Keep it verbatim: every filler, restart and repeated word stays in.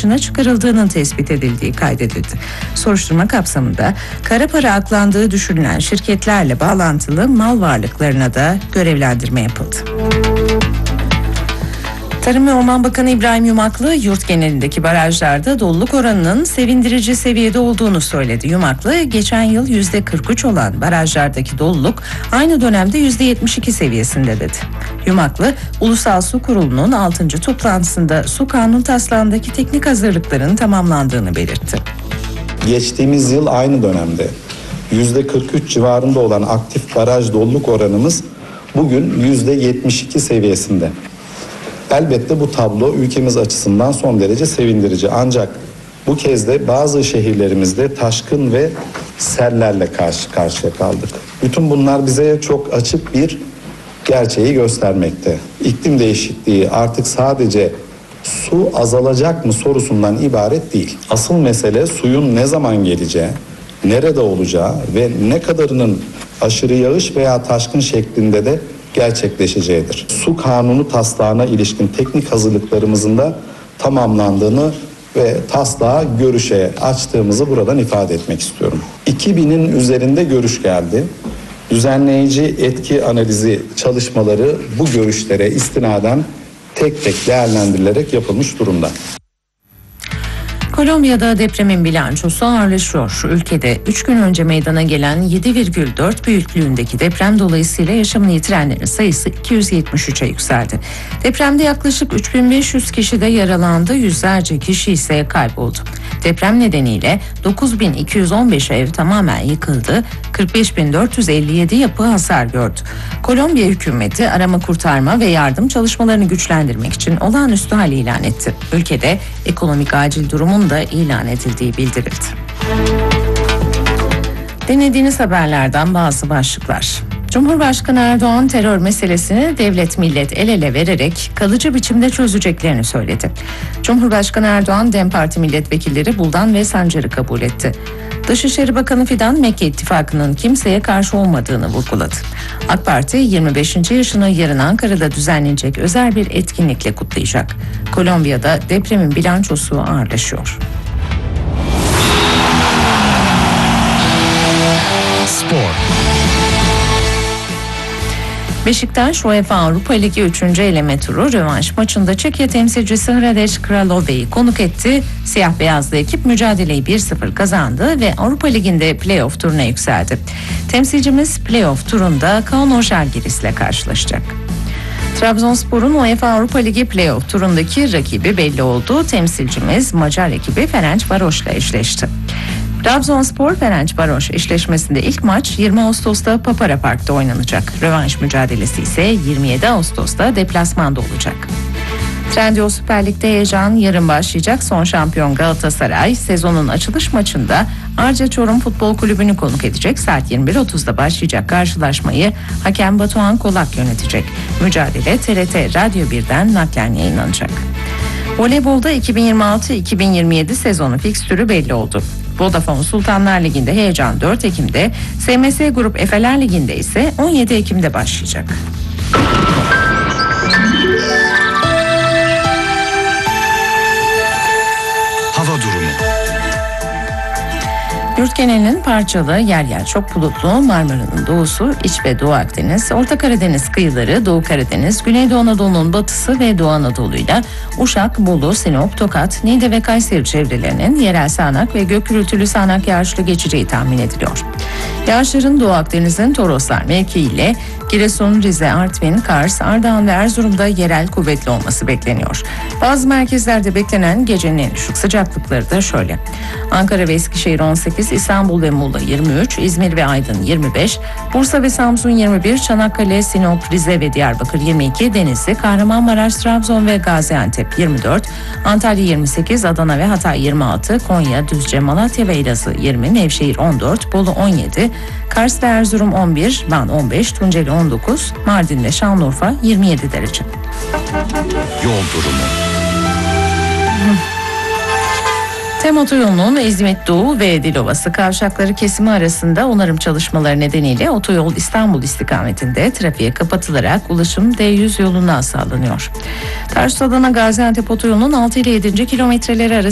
dışına çıkarıldığının tespit edildiği kaydedildi. Soruşturma kapsamında kara para aklandığı düşünülen şirketlerle bağlantılı mal varlıklarına da görevlendirme yapıldı. Tarım ve Orman Bakanı İbrahim Yumaklı, yurt genelindeki barajlarda doluluk oranının sevindirici seviyede olduğunu söyledi. Yumaklı, geçen yıl yüzde kırk üç olan barajlardaki doluluk aynı dönemde yüzde yetmiş iki seviyesinde dedi. Yumaklı, Ulusal Su Kurulu'nun altıncı toplantısında su kanun taslağındaki teknik hazırlıkların tamamlandığını belirtti. Geçtiğimiz yıl aynı dönemde yüzde kırk üç civarında olan aktif baraj doluluk oranımız bugün yüzde yetmiş iki seviyesinde. Elbette bu tablo ülkemiz açısından son derece sevindirici. Ancak bu kez de bazı şehirlerimizde taşkın ve sellerle karşı karşıya kaldık. Bütün bunlar bize çok açık bir gerçeği göstermekte. İklim değişikliği artık sadece su azalacak mı sorusundan ibaret değil. Asıl mesele suyun ne zaman geleceği, nerede olacağı ve ne kadarının aşırı yağış veya taşkın şeklinde de gerçekleşeceğidir. Su kanunu taslağına ilişkin teknik hazırlıklarımızın da tamamlandığını ve taslağı görüşe açtığımızı buradan ifade etmek istiyorum. iki binin üzerinde görüş geldi. Düzenleyici etki analizi çalışmaları bu görüşlere istinaden tek tek değerlendirilerek yapılmış durumda. Kolombiya'da depremin bilançosu ağırlaşıyor. Ülkede üç gün önce meydana gelen yedi virgül dört büyüklüğündeki deprem dolayısıyla yaşamını yitirenlerin sayısı iki yüz yetmiş üçe yükseldi. Depremde yaklaşık üç bin beş yüz kişi de yaralandı, yüzlerce kişi ise kayboldu. Deprem nedeniyle dokuz bin iki yüz on beş ev tamamen yıkıldı, kırk beş bin dört yüz elli yedi yapı hasar gördü. Kolombiya hükümeti arama kurtarma ve yardım çalışmalarını güçlendirmek için olağanüstü hal ilan etti. Ülkede ekonomik acil durumun da ilan edildiği bildirildi. Dinlediğiniz haberlerden bazı başlıklar. Cumhurbaşkanı Erdoğan terör meselesini devlet millet el ele vererek kalıcı biçimde çözeceklerini söyledi. Cumhurbaşkanı Erdoğan DEM Parti milletvekilleri Buldan ve Sancar'ı kabul etti. Dışişleri Bakanı Fidan Mekke İttifakı'nın kimseye karşı olmadığını vurguladı. AK Parti yirmi beşinci yaşını yarın Ankara'da düzenlenecek özel bir etkinlikle kutlayacak. Kolombiya'da depremin bilançosu ağırlaşıyor. Spor. Beşiktaş UEFA Avrupa Ligi üçüncü eleme turu rövanş maçında Çekya temsilcisi Hradec Kralové'yi konuk etti. Siyah beyazlı ekip mücadeleyi bir sıfır kazandı ve Avrupa Ligi'nde play-off turuna yükseldi. Temsilcimiz play-off turunda Kauno Žalgiris'le karşılaşacak. Trabzonspor'un UEFA Avrupa Ligi play-off turundaki rakibi belli oldu. Temsilcimiz Macar ekibi Ferencvaros'la eşleşti. Trabzonspor Ferencvaros eşleşmesinde ilk maç yirmi Ağustos'ta Papara Park'ta oynanacak. Rövanş mücadelesi ise yirmi yedi Ağustos'ta deplasmanda olacak. Trendyol Süper Lig'de heyecan yarın başlayacak. Son şampiyon Galatasaray sezonun açılış maçında Arca Çorum Futbol Kulübü'nü konuk edecek. Saat yirmi bir otuzda başlayacak karşılaşmayı hakem Batuhan Kolak yönetecek. Mücadele T R T Radyo birden naklen yayınlanacak. Voleybolda iki bin yirmi altı iki bin yirmi yedi sezonu fikstürü belli oldu. Vodafone Sultanlar Ligi'nde heyecan dört Ekim'de, S M S Grup Efeler Ligi'nde ise on yedi Ekim'de başlayacak. Hava durumu. Yurt genelinin parçalı, yer yer çok bulutlu, Marmara'nın doğusu, İç ve Doğu Akdeniz, Orta Karadeniz kıyıları, Doğu Karadeniz, Güneydoğu Anadolu'nun batısı ve Doğu Anadolu'yla Uşak, Bolu, Sinop, Tokat, Niğde ve Kayseri çevrelerinin yerel sağanak ve gök gürültülü sağanak yağışlı geçeceği tahmin ediliyor. Yağışların Doğu Akdeniz'in Toroslar mevkiiyle Giresun, Rize, Artvin, Kars, Ardahan ve Erzurum'da yerel kuvvetli olması bekleniyor. Bazı merkezlerde beklenen gecenin en düşük sıcaklıkları da şöyle. Ankara ve Eskişehir on sekiz, İstanbul ve Muğla yirmi üç, İzmir ve Aydın yirmi beş, Bursa ve Samsun yirmi bir, Çanakkale, Sinop, Rize ve Diyarbakır yirmi iki, Denizli, Kahramanmaraş, Trabzon ve Gaziantep yirmi dört, Antalya yirmi sekiz, Adana ve Hatay yirmi altı, Konya, Düzce, Malatya ve Elazığ yirmi, Nevşehir on dört, Bolu on yedi, Kars ve Erzurum on bir, Van on beş, Tunceli on dokuz, Mardin ve Şanlıurfa yirmi yedi derece. Yol durumu. Tem otoyolunun İzmit Doğu ve Dilovası kavşakları kesimi arasında onarım çalışmaları nedeniyle otoyol İstanbul istikametinde trafiğe kapatılarak ulaşım D yüz yoluna sağlanıyor. Tarsus Adana Gaziantep otoyolunun altı ile yedinci kilometreleri arasında